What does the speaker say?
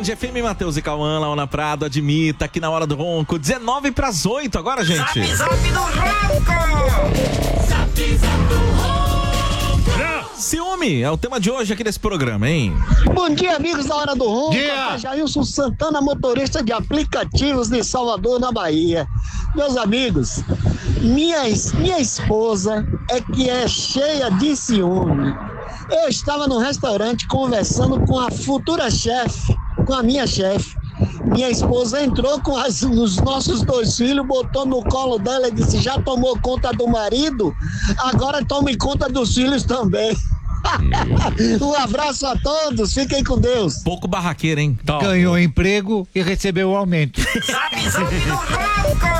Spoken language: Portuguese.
FM, Matheus e Cauã, Laona Prado, admita aqui na hora do ronco, 19:08 agora, gente. Zap, zap do ronco! Zap, zap do ronco! Ciúme é o tema de hoje aqui desse programa, hein? Bom dia, amigos da Hora do Ronco. Dia. Jailson Santana, motorista de aplicativos de Salvador, na Bahia. Meus amigos, minha esposa é que é cheia de ciúme. Eu estava no restaurante conversando com a futura chefe, com a minha chefe. Minha esposa entrou com os nossos 2 filhos, botou no colo dela e disse: já tomou conta do marido? Agora tome conta dos filhos também. Um abraço a todos, fiquem com Deus. Pouco barraqueiro, hein? Ganhou emprego e recebeu o aumento. Zap, zap do ronco!